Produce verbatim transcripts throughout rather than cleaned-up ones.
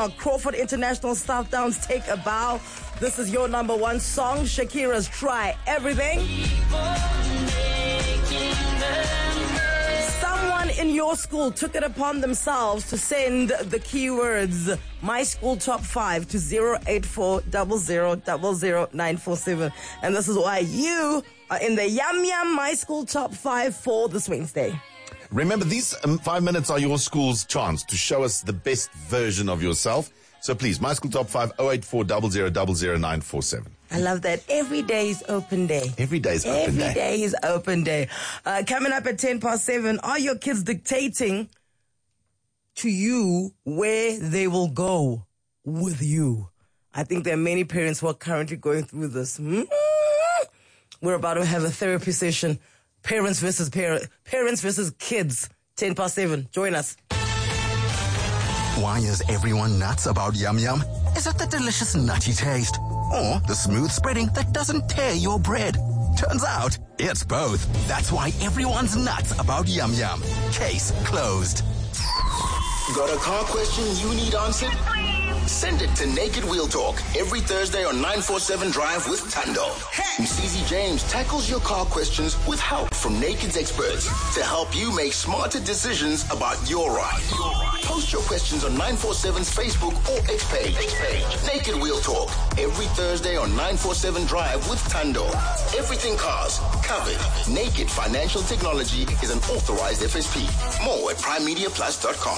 o'clock. Crawford International, South Downs, Take a Bow. This is your number one song. Shakira's Try Everything. Someone in your school took it upon themselves to send the keywords My School Top five to zero eight four zero zero zero zero nine four seven. And this is why you are in the Yum Yum My School Top five for this Wednesday. Remember, these um, five minutes are your school's chance to show us the best version of yourself. So please, My School Top five, zero eight four zero zero zero zero nine four seven. I love that. Every day is open day. Every day is open Every day. Every day is open day. Uh, coming up at ten past seven, are your kids dictating to you where they will go with you? I think there are many parents who are currently going through this. Mm-hmm. We're about to have a therapy session. Parents versus par- parents versus kids. ten past seven. Join us. Why is everyone nuts about Yum Yum? Is it the delicious nutty taste? Or the smooth spreading that doesn't tear your bread? Turns out, it's both. That's why everyone's nuts about Yum Yum. Case closed. Got a car question you need answered? Send it to Naked Wheel Talk every Thursday on nine forty-seven Drive with Tando. Hey! Msizi James tackles your car questions with help from Naked's experts to help you make smarter decisions about your ride. Post your questions on nine forty-seven's Facebook or X page. X page. Naked Wheel Talk every Thursday on nine forty-seven Drive with Tando. Everything cars covered. Naked Financial Technology is an authorized F S P. More at prime media plus dot com.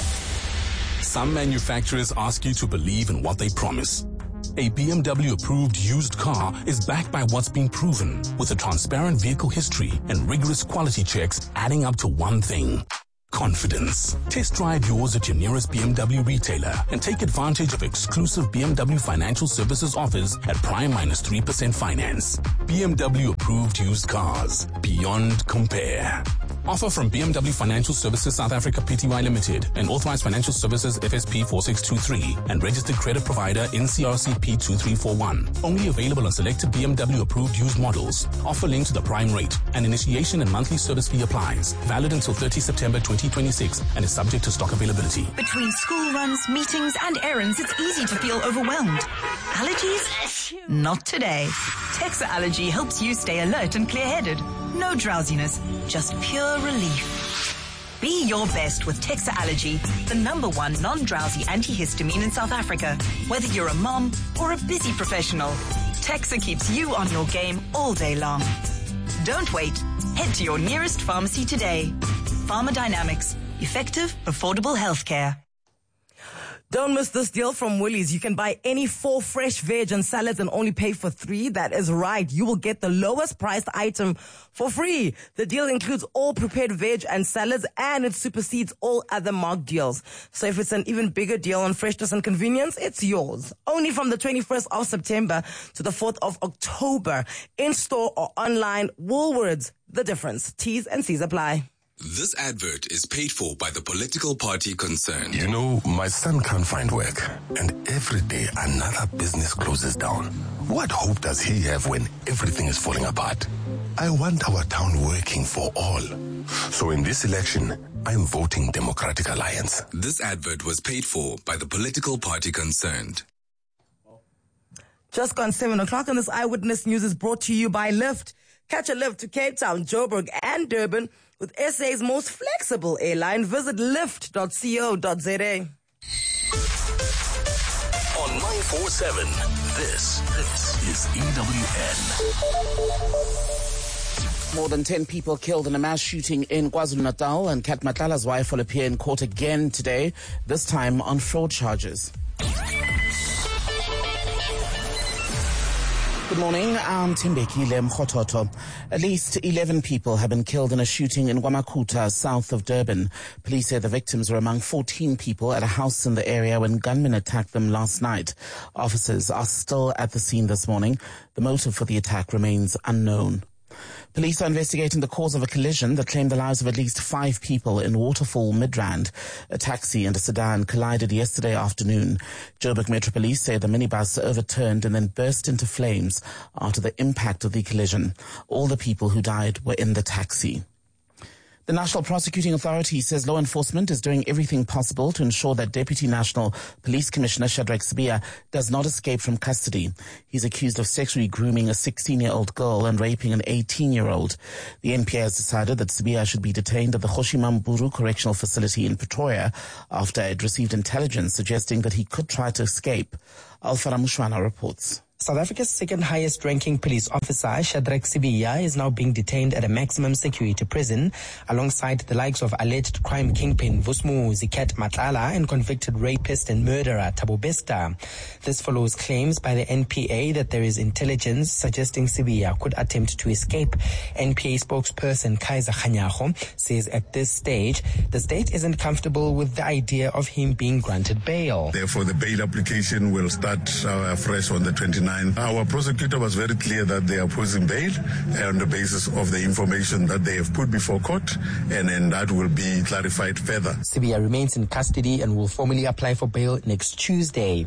Some manufacturers ask you to believe in what they promise. A B M W-approved used car is backed by what's been proven, with a transparent vehicle history and rigorous quality checks adding up to one thing: confidence. Test drive yours at your nearest B M W retailer and take advantage of exclusive B M W financial services offers at prime minus three percent finance. B M W-approved used cars. Beyond compare. Offer from B M W Financial Services South Africa Pty Limited and Authorized Financial Services F S P four six two three and Registered Credit Provider N C R C P two three four one. Only available on selected B M W approved used models. Offer linked to the prime rate. An initiation and monthly service fee applies. Valid until thirtieth September twenty twenty-six and is subject to stock availability. Between school runs, meetings and errands, it's easy to feel overwhelmed. Allergies? Not today. Texa Allergy helps you stay alert and clear-headed. No drowsiness, just pure relief. Be your best with Texa Allergy, the number one non-drowsy antihistamine in South Africa. Whether you're a mom or a busy professional, Texa keeps you on your game all day long. Don't wait. Head to your nearest pharmacy today. Pharmadynamics. Effective, affordable healthcare. Don't miss this deal from Woolies. You can buy any four fresh veg and salads and only pay for three. That is right. You will get the lowest priced item for free. The deal includes all prepared veg and salads, and it supersedes all other marked deals. So if it's an even bigger deal on freshness and convenience, it's yours. Only from the twenty-first of September to the fourth of October. In store or online, Woolworths. The difference. T's and C's apply. This advert is paid for by the political party concerned. You know, my son can't find work, and every day another business closes down. What hope does he have when everything is falling apart? I want our town working for all. So in this election, I'm voting Democratic Alliance. This advert was paid for by the political party concerned. Just gone seven o'clock, and this Eyewitness News is brought to you by Lyft. Catch a Lyft to Cape Town, Joburg, and Durban with S A's most flexible airline. Visit lyft dot co dot za. On nine forty-seven, this, this is E W N. More than ten people killed in a mass shooting in KwaZulu-Natal, and Kat Matlala's wife will appear in court again today, this time on fraud charges. Good morning, I'm Timbekile Mkhototo. At least eleven people have been killed in a shooting in Gwamakuta, south of Durban. Police say the victims were among fourteen people at a house in the area when gunmen attacked them last night. Officers are still at the scene this morning. The motive for the attack remains unknown. Police are investigating the cause of a collision that claimed the lives of at least five people in Waterfall, Midrand. A taxi and a sedan collided yesterday afternoon. Joburg Metro Police say the minibus overturned and then burst into flames after the impact of the collision. All the people who died were in the taxi. The National Prosecuting Authority says law enforcement is doing everything possible to ensure that Deputy National Police Commissioner Shadrack Sibiya does not escape from custody. He's accused of sexually grooming a sixteen-year-old girl and raping an eighteen-year-old. The N P A has decided that Sibiya should be detained at the Kgoshimamkhulu Correctional Facility in Pretoria after it received intelligence suggesting that he could try to escape. Alfara Mushwana reports. South Africa's second highest ranking police officer, Shadrack Sibiya, is now being detained at a maximum security prison alongside the likes of alleged crime kingpin Vus'Umuzi Cat Matlala and convicted rapist and murderer Thabo Bester. This follows claims by the N P A that there is intelligence suggesting Sibiya could attempt to escape. N P A spokesperson Kaiser Khanyago says at this stage, the state isn't comfortable with the idea of him being granted bail. Therefore, the bail application will start uh, fresh on the twenty-ninth. Our prosecutor was very clear that they are opposing bail on the basis of the information that they have put before court, and then that will be clarified further. Sibiya remains in custody and will formally apply for bail next Tuesday.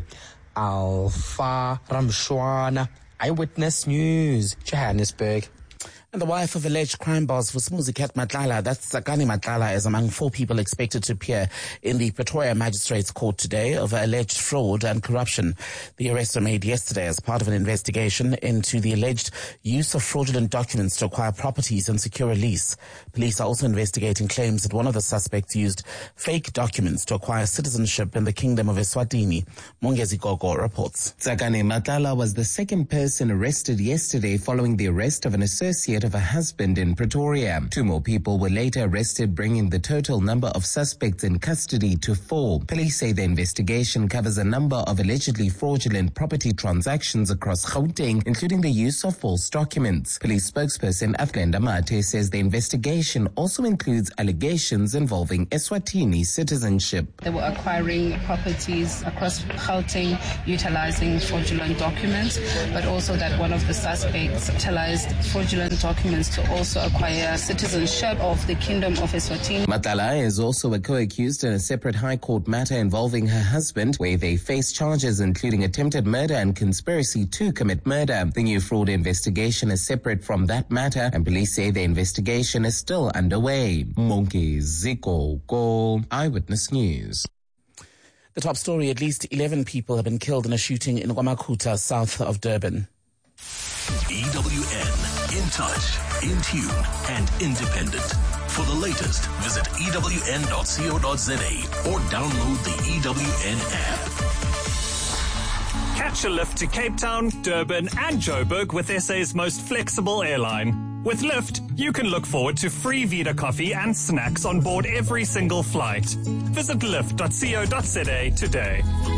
Alpha Ramshwana, Eyewitness News, Johannesburg. And the wife of alleged crime boss Vus'Umuzi Cat Matlala, that's Tsakani Matlala, is among four people expected to appear in the Pretoria Magistrates Court today of alleged fraud and corruption. The arrests were made yesterday as part of an investigation into the alleged use of fraudulent documents to acquire properties and secure a lease. Police are also investigating claims that one of the suspects used fake documents to acquire citizenship in the Kingdom of Eswatini. Mongezi Gogo reports. Tsakani Matlala was the second person arrested yesterday following the arrest of an associate of a husband in Pretoria. Two more people were later arrested, bringing the total number of suspects in custody to four. Police say the investigation covers a number of allegedly fraudulent property transactions across Gauteng, including the use of false documents. Police spokesperson Aflenda Mate says the investigation also includes allegations involving Eswatini citizenship. They were acquiring properties across Gauteng utilizing fraudulent documents, but also that one of the suspects utilized fraudulent documents to also acquire citizenship of the Kingdom of Eswatini. Matlala is also a co-accused in a separate High Court matter involving her husband, where they face charges including attempted murder and conspiracy to commit murder. The new fraud investigation is separate from that matter, and police say the investigation is still underway. Monkey Ziko Go, Eyewitness News. The top story: at least eleven people have been killed in a shooting in KwaMakhutha, south of Durban. E W N, in touch, in tune, and independent. For the latest, visit E W N dot co dot za or download the E W N app. Catch a lift to Cape Town, Durban, and Joburg with S A's most flexible airline. With Lyft, you can look forward to free Vita coffee and snacks on board every single flight. Visit lyft dot co dot za today.